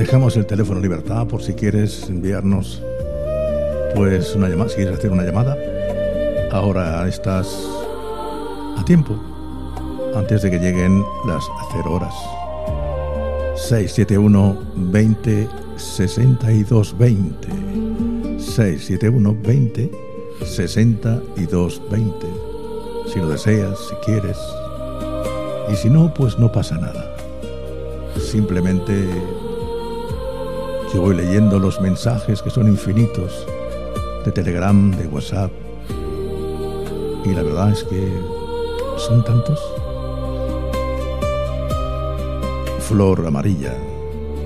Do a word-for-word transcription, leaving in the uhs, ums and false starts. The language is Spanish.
Dejamos el teléfono libertad por si quieres enviarnos pues una llamada, si quieres hacer una llamada. Ahora estás a tiempo, antes de que lleguen las cero horas. seis siete uno veinte sesenta y dos veinte. seis siete uno veinte sesenta y dos veinte. Si lo deseas, si quieres. Y si no, pues no pasa nada. Simplemente yo voy leyendo los mensajes, que son infinitos, de Telegram, de WhatsApp. Y la verdad es que son tantos. Flor amarilla.